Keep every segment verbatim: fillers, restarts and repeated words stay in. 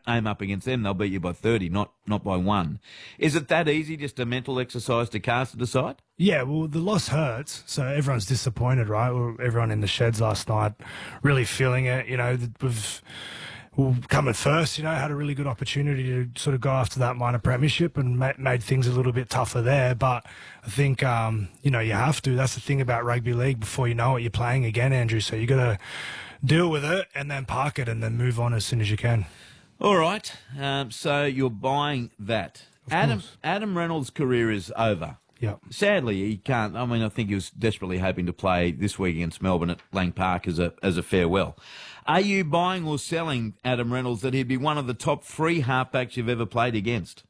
aim up against them, they'll beat you by thirty, not not by one. Is it that easy, just a mental exercise to cast it aside? Yeah, well, the loss hurts, so everyone's disappointed, right? Well, everyone in the sheds last night really feeling it. You know, we've well, coming first, you know, had a really good opportunity to sort of go after that minor premiership and ma made things a little bit tougher there. But I think, um, you know, you have to. That's the thing about rugby league. Before you know it, you're playing again, Andrew. So you got to deal with it and then park it and then move on as soon as you can. All right. Um, so you're buying that. Of Adam course. Adam Reynolds' career is over. Yeah. Sadly, he can't. I mean, I think he was desperately hoping to play this week against Melbourne at Lang Park as a as a farewell. Are you buying or selling Adam Reynolds that he'd be one of the top three halfbacks you've ever played against?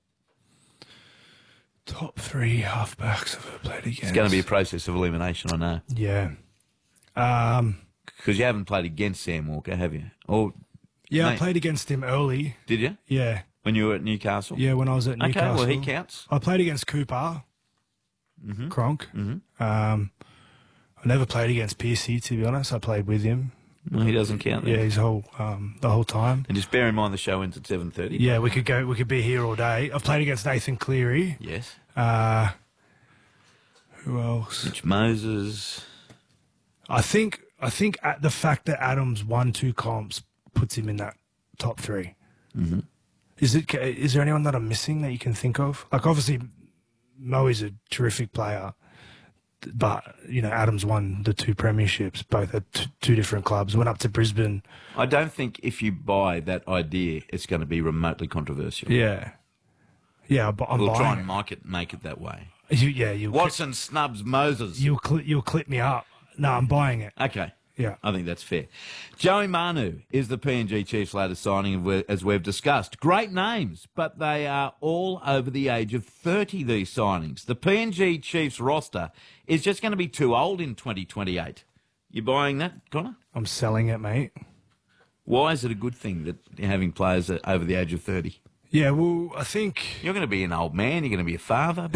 Top three halfbacks I've ever played against. It's going to be a process of elimination, I know. Yeah. Um, Because you haven't played against Sam Walker, have you? Or yeah, no, I played against him early. Did you? Yeah. When you were at Newcastle? Yeah, when I was at Newcastle. Okay, well, he counts. I played against Cooper. Mm-hmm. Cronk. Mm-hmm. Um, I never played against Piercy, to be honest. I played with him. Well, he doesn't count then. Yeah, his whole um, the whole time. And just bear in mind the show ends at seven thirty. Yeah, we could go. We could be here all day. I've played against Nathan Cleary. Yes. Uh, who else? Mitch Moses. I think. I think at the fact that Adams won two comps puts him in that top three. Mm-hmm. Is it? Is there anyone that I'm missing that you can think of? Like, obviously, Mo is a terrific player, but you know, Adams won the two premierships, both at t two different clubs. Went up to Brisbane. I don't think if you buy that idea, it's going to be remotely controversial. Yeah, yeah. But I'm we'll buying try and it. make it make it that way. You, yeah, you. Watson snubs Moses. You'll cl you'll clip me up. No, I'm buying it. Okay. Yeah. I think that's fair. Joey Manu is the P N G Chiefs' latest signing, as we've discussed. Great names, but they are all over the age of thirty, these signings. The P N G Chiefs roster is just going to be too old in twenty twenty-eight. You buying that, Connor? I'm selling it, mate. Why is it a good thing that you're having players over the age of thirty? Yeah, well, I think... You're going to be an old man. You're going to be a father.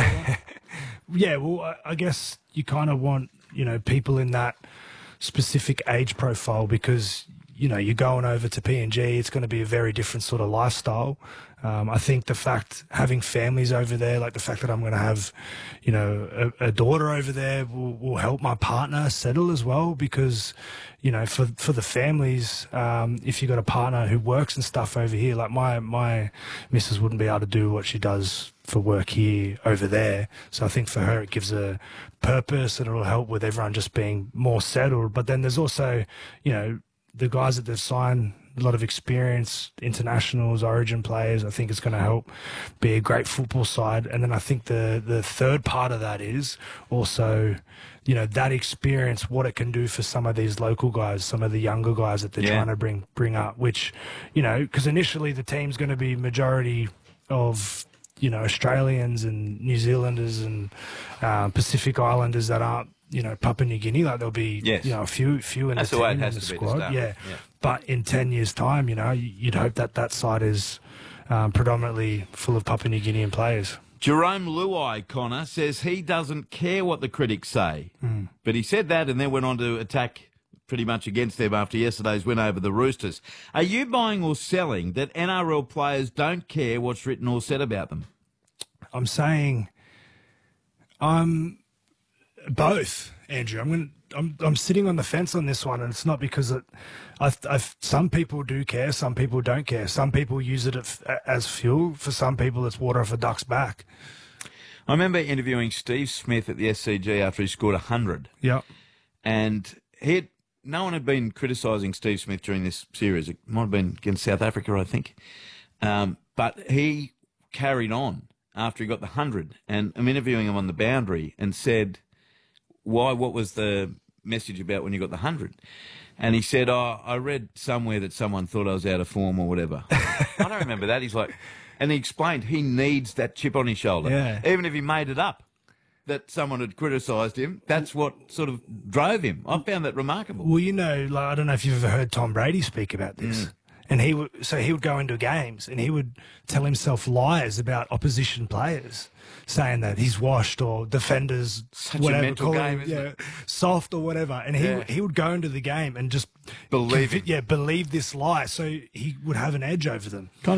Yeah, well, I, I guess you kind of want, you know, people in that specific age profile because, you know, you're going over to P N G, it's going to be a very different sort of lifestyle. Um, I think the fact having families over there, like the fact that I'm going to have, you know, a, a daughter over there will, will help my partner settle as well because, you know, for for the families, um, if you got a partner who works and stuff over here, like my, my missus wouldn't be able to do what she does for work here over there. So I think for her it gives a purpose and it'll help with everyone just being more settled. But then there's also, you know, the guys that they've signed, a lot of experience, internationals, origin players. I think it's going to help be a great football side. And then I think the, the third part of that is also, you know, that experience, what it can do for some of these local guys, some of the younger guys that they're yeah. trying to bring, bring up, which, you know, because initially the team's going to be majority of, you know, Australians and New Zealanders and uh, Pacific Islanders that aren't, you know, Papua New Guinea. Like there'll be, yes. you know, a few, few in That's the the way team, it has in the to be squad. to start Yeah. with. yeah. But in ten years' time, you know, you'd hope that that side is um, predominantly full of Papua New Guinean players. Jerome Luai, Connor, says he doesn't care what the critics say. Mm. But he said that and then went on to attack pretty much against them after yesterday's win over the Roosters. Are you buying or selling that N R L players don't care what's written or said about them? I'm saying I'm both, Andrew. I'm going to... I'm I'm sitting on the fence on this one, and it's not because it. I I some people do care, some people don't care. Some people use it as fuel. For some people, it's water off a duck's back. I remember interviewing Steve Smith at the S C G after he scored a hundred. Yeah, and he had, no one had been criticising Steve Smith during this series. It might have been against South Africa, I think. Um, but he carried on after he got the hundred, and I'm interviewing him on the boundary and said, "Why? What was the message about when you got the hundred?" And he said, "Oh, I read somewhere that someone thought I was out of form or whatever." I don't remember that. He's like, and he explained he needs that chip on his shoulder, yeah. even if he made it up that someone had criticised him. That's what sort of drove him. I found that remarkable. Well, you know, like, I don't know if you've ever heard Tom Brady speak about this. Mm. And he would, so he would go into games and he would tell himself lies about opposition players, saying that he's washed or defenders, Such whatever, a mental game, him, isn't yeah, it? soft or whatever. And he Yeah. he would go into the game and just Believe it. yeah, believe this lie, so he would have an edge over them.